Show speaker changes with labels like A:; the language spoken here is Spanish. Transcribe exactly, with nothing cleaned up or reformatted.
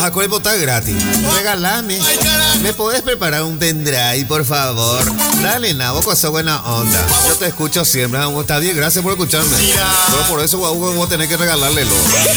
A: a está gratis. Regálame. ¿Me podés preparar un pendrive, por favor? Dale, Nabo, cosa buena onda. Yo te escucho siempre. Está bien, gracias por escucharme. Pero por eso, vos tenés que regalarle.